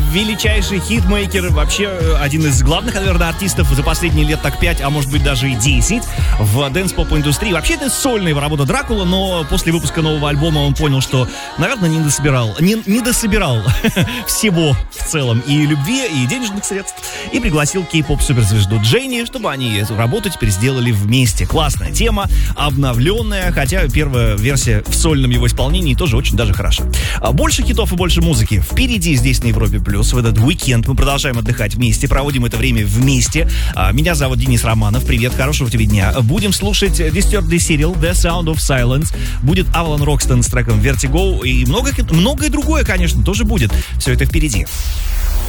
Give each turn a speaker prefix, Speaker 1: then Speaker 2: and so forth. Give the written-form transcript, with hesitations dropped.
Speaker 1: величайший хитмейкер, вообще один из главных, наверное, артистов за последние лет так 5, а может быть даже и 10 в дэнс-поп-индустрии. Вообще это сольная его работа Дракула, но после выпуска нового альбома он понял, что, наверное, не дособирал всего в целом, и любви, и денежных средств, и пригласил кей-поп-суперзвезду Дженни, чтобы они эту работу теперь сделали вместе. Классная тема, обновленная, хотя первая версия в сольном его исполнении тоже очень даже хороша. Больше хитов и больше музыки впереди здесь на Европе Плюс. В этот уикенд мы продолжаем отдыхать вместе, проводим это время вместе. Меня зовут Денис Романов. Привет, хорошего тебе дня. Будем слушать Disturbed Cyril, The Sound of Silence. Будет Avalon Roxton с треком Vertigo. И многое другое, конечно, тоже будет. Все это впереди.